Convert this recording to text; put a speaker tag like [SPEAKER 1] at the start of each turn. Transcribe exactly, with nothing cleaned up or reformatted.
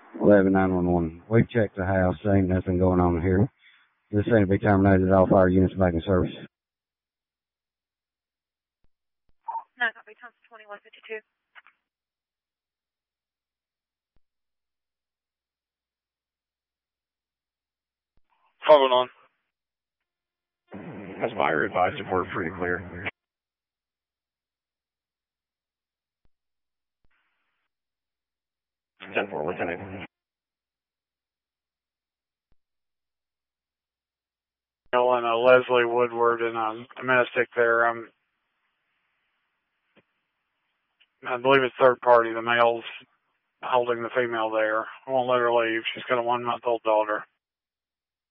[SPEAKER 1] eleven nine one one. We've checked the house. Ain't nothing going on here. This ain't to be terminated. All fire units back in service.
[SPEAKER 2] nine copy, Thompson twenty-one fifty-two.
[SPEAKER 3] Following on.
[SPEAKER 4] That's fire advice if we're pretty clear. ten four, Lieutenant.
[SPEAKER 3] And uh, Leslie Woodward and um, a Mystic there. Um, I believe it's third party. The male's holding the female there. I won't let her leave. She's got a one month old daughter.